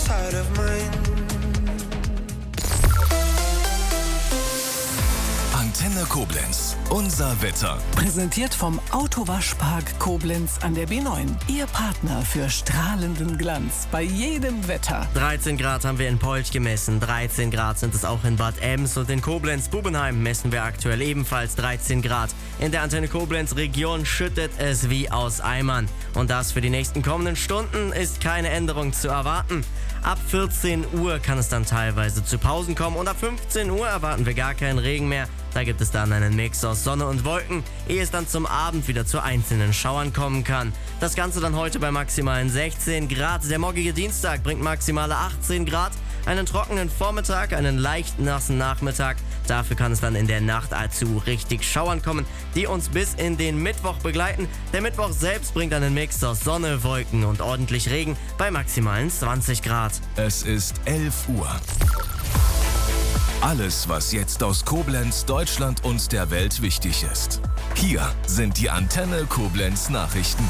side of mine. Antenne Koblenz, unser Wetter. Präsentiert vom Autowaschpark Koblenz an der B9. Ihr Partner für strahlenden Glanz bei jedem Wetter. 13 Grad haben wir in Polch gemessen, 13 Grad sind es auch in Bad Ems und in Koblenz-Bubenheim messen wir aktuell ebenfalls 13 Grad. In der Antenne Koblenz Region schüttet es wie aus Eimern. Und das für die nächsten kommenden Stunden ist keine Änderung zu erwarten. Ab 14 Uhr kann es dann teilweise zu Pausen kommen und ab 15 Uhr erwarten wir gar keinen Regen mehr. Da gibt es dann einen Mix aus Sonne und Wolken, ehe es dann zum Abend wieder zu einzelnen Schauern kommen kann. Das Ganze dann heute bei maximalen 16 Grad. Der morgige Dienstag bringt maximale 18 Grad, einen trockenen Vormittag, einen leicht nassen Nachmittag. Dafür kann es dann in der Nacht zu richtig Schauern kommen, die uns bis in den Mittwoch begleiten. Der Mittwoch selbst bringt einen Mix aus Sonne, Wolken und ordentlich Regen bei maximalen 20 Grad. Es ist 11 Uhr. Alles, was jetzt aus Koblenz, Deutschland und der Welt wichtig ist. Hier sind die Antenne Koblenz Nachrichten.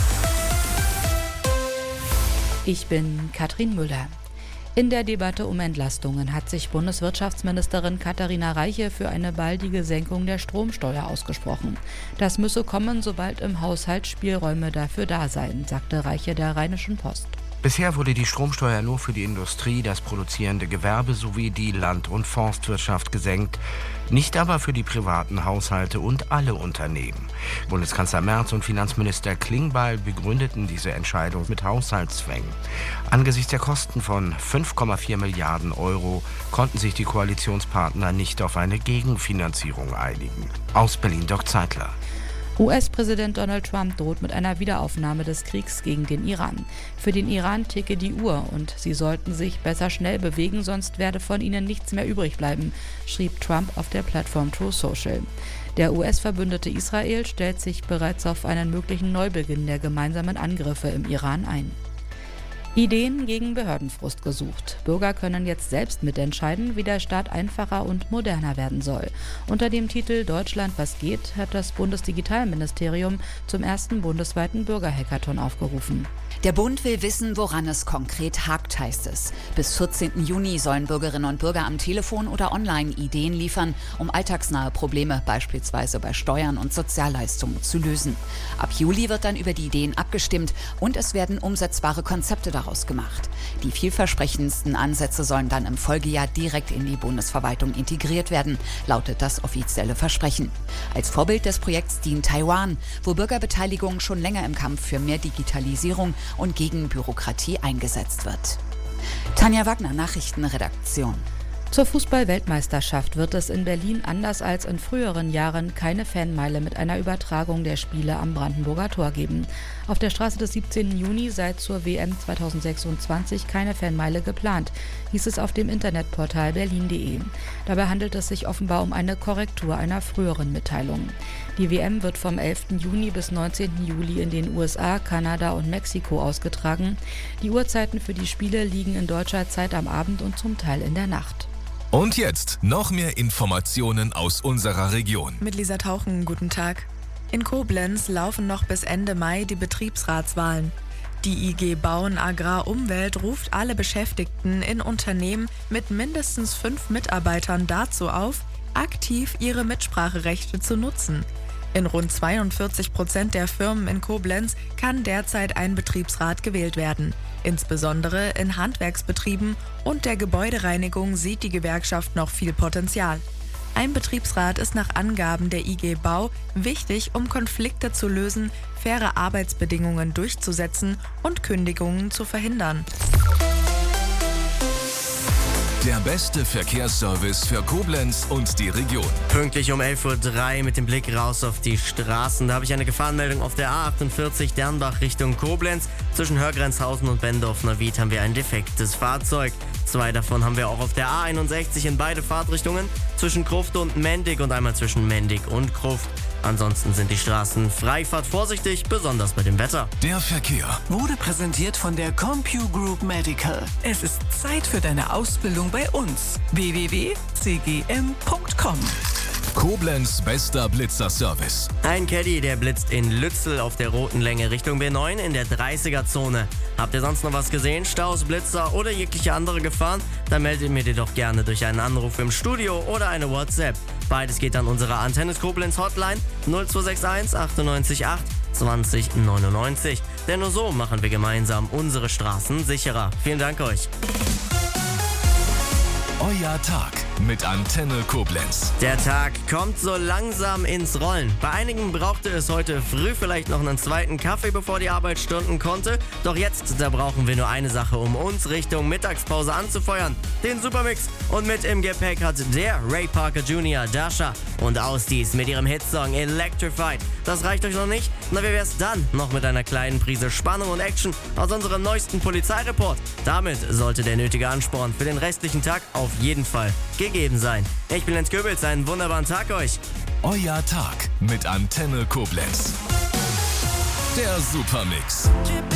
Ich bin Katrin Müller. In der Debatte um Entlastungen hat sich Bundeswirtschaftsministerin Katharina Reiche für eine baldige Senkung der Stromsteuer ausgesprochen. Das müsse kommen, sobald im Haushalt Spielräume dafür da seien, sagte Reiche der Rheinischen Post. Bisher wurde die Stromsteuer nur für die Industrie, das produzierende Gewerbe sowie die Land- und Forstwirtschaft gesenkt, nicht aber für die privaten Haushalte und alle Unternehmen. Bundeskanzler Merz und Finanzminister Klingbeil begründeten diese Entscheidung mit Haushaltszwängen. Angesichts der Kosten von 5,4 Milliarden Euro konnten sich die Koalitionspartner nicht auf eine Gegenfinanzierung einigen. Aus Berlin Dirk Zeitler. US-Präsident Donald Trump droht mit einer Wiederaufnahme des Kriegs gegen den Iran. Für den Iran ticke die Uhr und sie sollten sich besser schnell bewegen, sonst werde von ihnen nichts mehr übrig bleiben, schrieb Trump auf der Plattform Truth Social. Der US-Verbündete Israel stellt sich bereits auf einen möglichen Neubeginn der gemeinsamen Angriffe im Iran ein. Ideen gegen Behördenfrust gesucht. Bürger können jetzt selbst mitentscheiden, wie der Staat einfacher und moderner werden soll. Unter dem Titel Deutschland was geht hat das Bundesdigitalministerium zum ersten bundesweiten Bürgerhackathon aufgerufen. Der Bund will wissen, woran es konkret hakt, heißt es. Bis 14. Juni sollen Bürgerinnen und Bürger am Telefon oder online Ideen liefern, um alltagsnahe Probleme, beispielsweise bei Steuern und Sozialleistungen, zu lösen. Ab Juli wird dann über die Ideen abgestimmt und es werden umsetzbare Konzepte daraus gemacht. Die vielversprechendsten Ansätze sollen dann im Folgejahr direkt in die Bundesverwaltung integriert werden, lautet das offizielle Versprechen. Als Vorbild des Projekts dient Taiwan, wo Bürgerbeteiligung schon länger im Kampf für mehr Digitalisierung und gegen Bürokratie eingesetzt wird. Tanja Wagner, Nachrichtenredaktion. Zur Fußball-Weltmeisterschaft wird es in Berlin anders als in früheren Jahren keine Fanmeile mit einer Übertragung der Spiele am Brandenburger Tor geben. Auf der Straße des 17. Juni sei zur WM 2026 keine Fanmeile geplant, hieß es auf dem Internetportal berlin.de. Dabei handelt es sich offenbar um eine Korrektur einer früheren Mitteilung. Die WM wird vom 11. Juni bis 19. Juli in den USA, Kanada und Mexiko ausgetragen. Die Uhrzeiten für die Spiele liegen in deutscher Zeit am Abend und zum Teil in der Nacht. Und jetzt noch mehr Informationen aus unserer Region. Mit Lisa Tauchen, guten Tag. In Koblenz laufen noch bis Ende Mai die Betriebsratswahlen. Die IG Bauen Agrar Umwelt ruft alle Beschäftigten in Unternehmen mit mindestens 5 Mitarbeitern dazu auf, aktiv ihre Mitspracherechte zu nutzen. In rund 42% der Firmen in Koblenz kann derzeit ein Betriebsrat gewählt werden. Insbesondere in Handwerksbetrieben und der Gebäudereinigung sieht die Gewerkschaft noch viel Potenzial. Ein Betriebsrat ist nach Angaben der IG Bau wichtig, um Konflikte zu lösen, faire Arbeitsbedingungen durchzusetzen und Kündigungen zu verhindern. Der beste Verkehrsservice für Koblenz und die Region. Pünktlich um 11.03 Uhr mit dem Blick raus auf die Straßen. Da habe ich eine Gefahrenmeldung auf der A48 Dernbach Richtung Koblenz. Zwischen Hörgrenzhausen und Bendorf-Neuwied haben wir ein defektes Fahrzeug. 2 davon haben wir auch auf der A61 in beide Fahrtrichtungen. Zwischen Gruft und Mendig und einmal zwischen Mendig und Gruft. Ansonsten sind die Straßen frei. Fahrt vorsichtig, besonders bei dem Wetter. Der Verkehr wurde präsentiert von der CompuGroup Medical. Es ist Zeit für deine Ausbildung bei uns. www.cgm.com Koblenz bester Blitzerservice. Ein Caddy, der blitzt in Lützel auf der roten Länge Richtung B9 in der 30er-Zone. Habt ihr sonst noch was gesehen? Staus, Blitzer oder jegliche andere Gefahren? Dann meldet mir die doch gerne durch einen Anruf im Studio oder eine WhatsApp. Beides geht an unsere Antenne Koblenz Hotline 0261 98 8 20 99. Denn nur so machen wir gemeinsam unsere Straßen sicherer. Vielen Dank euch. Euer Tag mit Antenne Koblenz. Der Tag kommt so langsam ins Rollen. Bei einigen brauchte es heute früh vielleicht noch einen zweiten Kaffee, bevor die Arbeit stunden konnte. Doch jetzt, da brauchen wir nur eine Sache, um uns Richtung Mittagspause anzufeuern. Den Supermix. Und mit im Gepäck hat der Ray Parker Jr., Dasha und Austies mit ihrem Hitsong Electrified. Das reicht euch noch nicht? Na, wie wär's dann noch mit einer kleinen Prise Spannung und Action aus unserem neuesten Polizeireport? Damit sollte der nötige Ansporn für den restlichen Tag auf jeden Fall gegeben sein. Ich bin Lenz Goebels, einen wunderbaren Tag euch. Euer Tag mit Antenne Koblenz. Der Supermix.